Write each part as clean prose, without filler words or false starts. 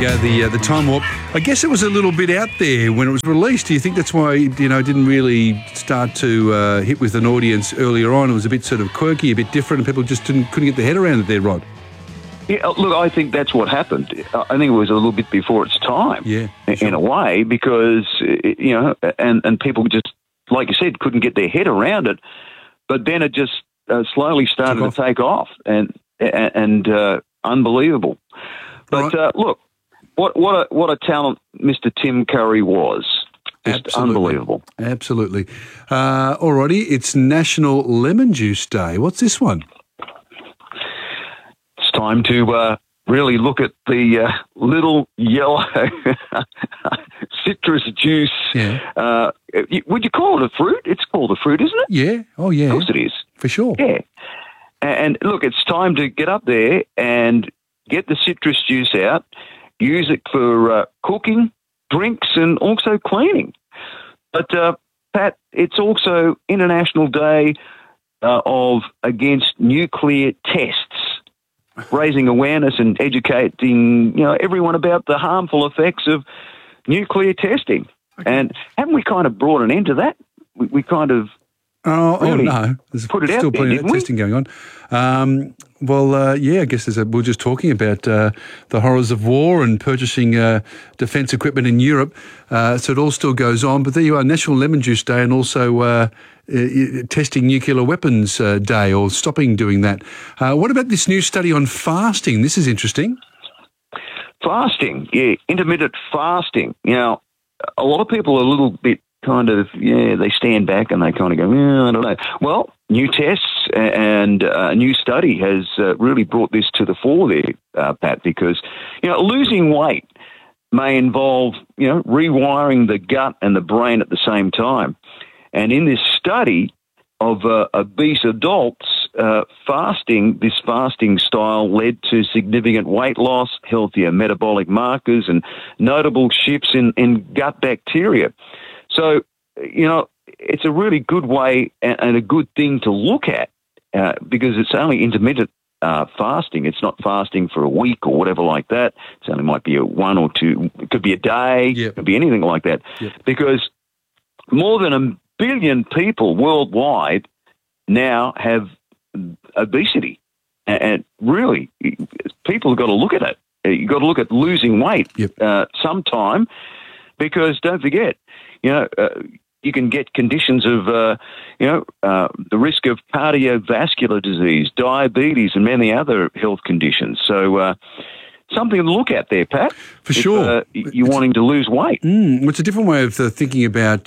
go, the Time Warp. I guess it was a little bit out there when it was released. Do you think that's why, it didn't really start to hit with an audience earlier on? It was a bit sort of quirky, a bit different, and people just couldn't get their head around it there, Rod. Yeah, look, I think that's what happened. I think it was a little bit before its time, in a way, because, and people just, like you said, couldn't get their head around it. But then it just slowly started to take off, and unbelievable. But look, what a talent Mr. Tim Curry was. Just unbelievable. Absolutely. Alrighty, it's National Lemon Juice Day. What's this one? It's time to really look at the little yellow citrus juice. Yeah. Would you call it a fruit? It's called a fruit, isn't it? Yeah. Oh, yeah. Of course it is. For sure. Yeah. And look, it's time to get up there and get the citrus juice out, use it for cooking, drinks, and also cleaning. But, Pat, it's also International Day against nuclear tests, raising awareness and educating everyone about the harmful effects of nuclear testing. Okay. And haven't we kind of brought an end to that? We kind of... Oh no! There's still plenty of testing going on. I guess we're just talking about the horrors of war and purchasing defence equipment in Europe. So it all still goes on. But there you are, National Lemon Juice Day, and also testing nuclear weapons day, or stopping doing that. What about this new study on fasting? This is interesting. Fasting, yeah, intermittent fasting. Now, a lot of people are a little bit they stand back and they kind of go, I don't know. Well, new tests and a new study has really brought this to the fore there, Pat, because, losing weight may involve, rewiring the gut and the brain at the same time. And in this study of obese adults, this fasting style led to significant weight loss, healthier metabolic markers, and notable shifts in gut bacteria. So, it's a really good way and a good thing to look at because it's only intermittent fasting. It's not fasting for a week or whatever like that. It only might be a 1 or 2. It could be a day. Yep. It could be anything like that. Yep. Because more than 1 billion people worldwide now have obesity. And really, people have got to look at it. You've got to look at losing weight sometime because don't forget, you can get conditions of, the risk of cardiovascular disease, diabetes, and many other health conditions. So something to look at there, Pat. For sure. You're wanting to lose weight. It's a different way of thinking about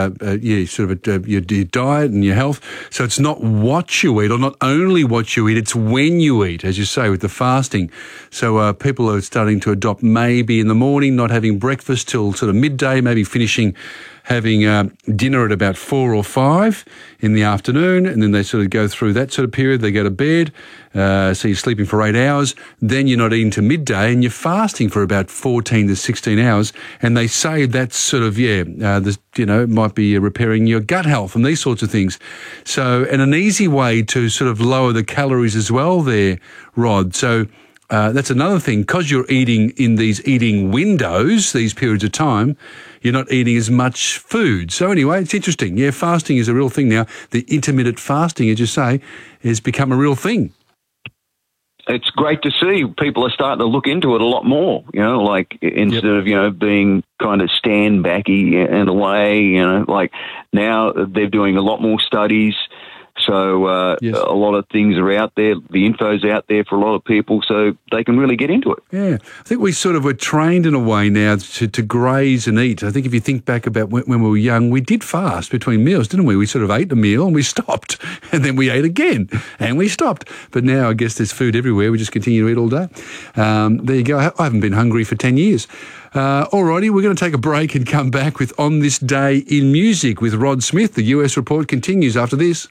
your diet and your health. So it's not what you eat, or not only what you eat, it's when you eat, as you say, with the fasting. So people are starting to adopt maybe in the morning, not having breakfast till sort of midday, maybe having dinner at about 4 or 5 in the afternoon, and then they sort of go through that sort of period. They go to bed, so you're sleeping for 8 hours. Then you're not eating to midday, and you're fasting for about 14 to 16 hours. And they say that's sort of, it might be repairing your gut health and these sorts of things. So, and an easy way to sort of lower the calories as well there, Rod. So that's another thing, because you're eating in these eating windows, these periods of time, you're not eating as much food. So anyway, it's interesting. Yeah, fasting is a real thing now. The intermittent fasting, as you say, has become a real thing. It's great to see people are starting to look into it a lot more, instead of, being kind of stand backy in a way, like now they're doing a lot more studies. So a lot of things are out there. The info's out there for a lot of people, so they can really get into it. Yeah, I think we sort of were trained in a way now to graze and eat. I think if you think back about when we were young, we did fast between meals, didn't we? We sort of ate a meal and we stopped, and then we ate again and we stopped. But now I guess there's food everywhere. We just continue to eat all day. There you go. I haven't been hungry for 10 years. Alrighty, we're going to take a break and come back with On This Day in Music with Rod Smith. The US Report continues after this.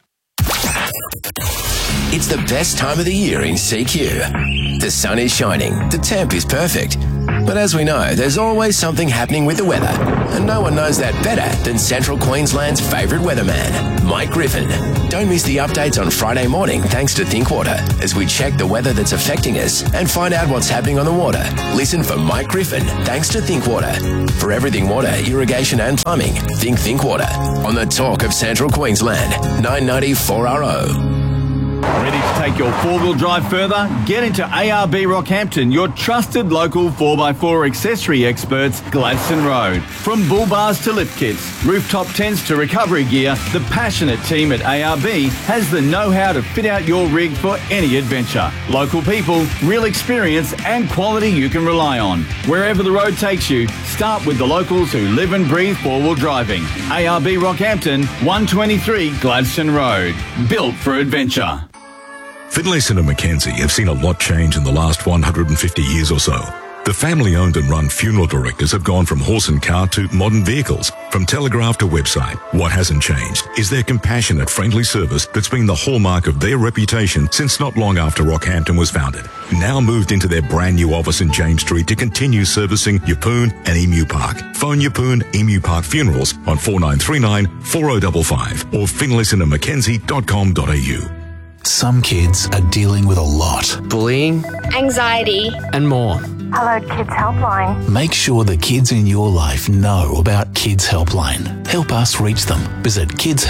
It's the best time of the year in CQ. The sun is shining, the temp is perfect, But as we know, there's always something happening with the weather. And no one knows that better than Central Queensland's favourite weatherman, Mike Griffin. Don't miss the updates on Friday morning thanks to Thinkwater as we check the weather that's affecting us and find out what's happening on the water. Listen for Mike Griffin thanks to Thinkwater. For everything water, irrigation and plumbing, think Thinkwater. On the talk of Central Queensland, 990 4RO. Ready to take your four-wheel drive further? Get into ARB Rockhampton, your trusted local 4x4 accessory experts, Gladstone Road. From bull bars to lift kits, rooftop tents to recovery gear, the passionate team at ARB has the know-how to fit out your rig for any adventure. Local people, real experience and quality you can rely on. Wherever the road takes you, start with the locals who live and breathe four-wheel driving. ARB Rockhampton, 123 Gladstone Road. Built for adventure. Finlayson and Mackenzie have seen a lot change in the last 150 years or so. The family-owned and run funeral directors have gone from horse and cart to modern vehicles, from telegraph to website. What hasn't changed is their compassionate, friendly service that's been the hallmark of their reputation since not long after Rockhampton was founded. Now moved into their brand new office in James Street to continue servicing Yeppoon and Emu Park. Phone Yeppoon Emu Park Funerals on 4939 4055 or finlaysonandmackenzie.com.au. Some kids are dealing with a lot. Bullying, anxiety, and more. Hello Kids Helpline. Make sure the kids in your life know about Kids Helpline. Help us reach them. Visit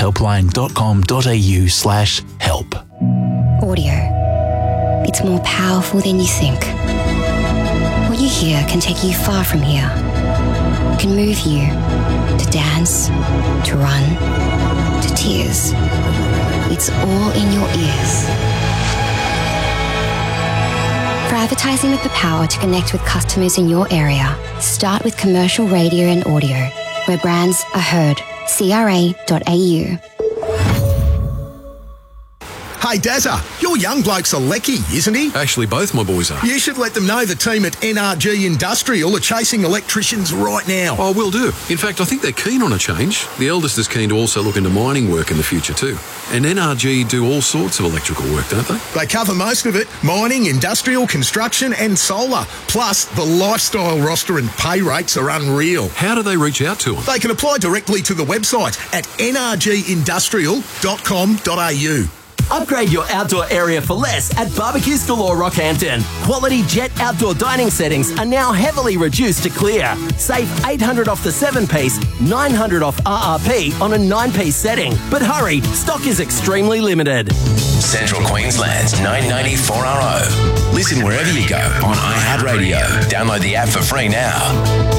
kidshelpline.com.au/help. Audio. It's more powerful than you think. What you hear can take you far from here. It can move you to dance, to run, to tears. It's all in your ears. For advertising with the power to connect with customers in your area, start with commercial radio and audio, where brands are heard. CRA.au. Hey Dazza, your young bloke's a lecky, isn't he? Actually, both my boys are. You should let them know the team at NRG Industrial are chasing electricians right now. Oh, will do. In fact, I think they're keen on a change. The eldest is keen to also look into mining work in the future too. And NRG do all sorts of electrical work, don't they? They cover most of it. Mining, industrial, construction and solar. Plus, the lifestyle roster and pay rates are unreal. How do they reach out to them? They can apply directly to the website at nrgindustrial.com.au. Upgrade your outdoor area for less at Barbecues Galore Rockhampton. Quality Jet outdoor dining settings are now heavily reduced to clear. Save $800 off the 7-piece, $900 off RRP on a 9-piece setting. But hurry, stock is extremely limited. Central Queensland's 990 4RO. Listen wherever you go on iHeartRadio. Download the app for free now.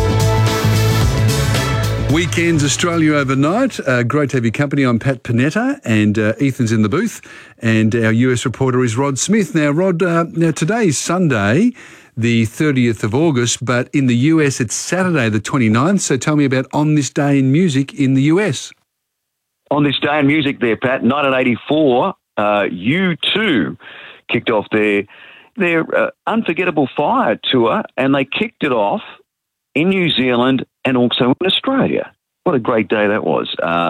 Weekends Australia overnight. Great to have your company. I'm Pat Panetta and Ethan's in the booth, and our US reporter is Rod Smith. Now, Rod, today is Sunday, the 30th of August, but in the US it's Saturday the 29th. So tell me about On This Day in Music in the US. On This Day in Music there, Pat, 1984, U2 kicked off their Unforgettable Fire tour, and they kicked it off in New Zealand and also in Australia. What a great day that was.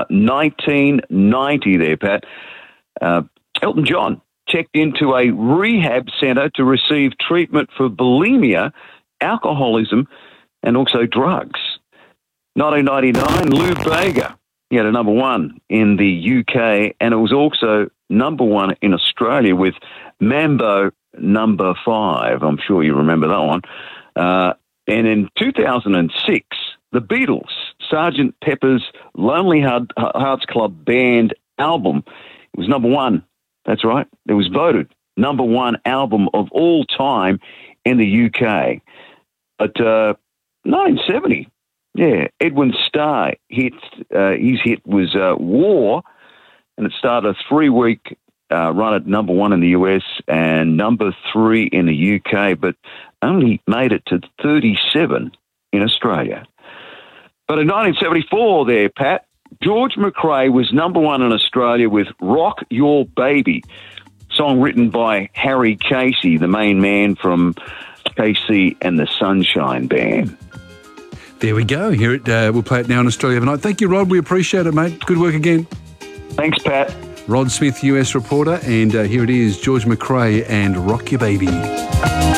1990 there, Pat. Elton John checked into a rehab centre to receive treatment for bulimia, alcoholism, and also drugs. 1999, Lou Bega. He had a number one in the UK, and it was also number one in Australia with Mambo number 5. I'm sure you remember that one. And in 2006, the Beatles, Sgt. Pepper's Lonely Hearts Club Band album, it was number one. That's right. It was voted number one album of all time in the UK. But 1970, Edwin Starr hit, his hit was War, and it started a 3-week run at number one in the US and number 3 in the UK, but only made it to 37 in Australia. But in 1974 there, Pat, George McRae was number one in Australia with Rock Your Baby, song written by Harry Casey, the main man from Casey and the Sunshine Band. There we go. Hear it. We'll play it now in Australia overnight. Thank you, Rod. We appreciate it, mate. Good work again. Thanks, Pat. Rod Smith, US reporter, and here it is, George McRae and Rock Your Baby.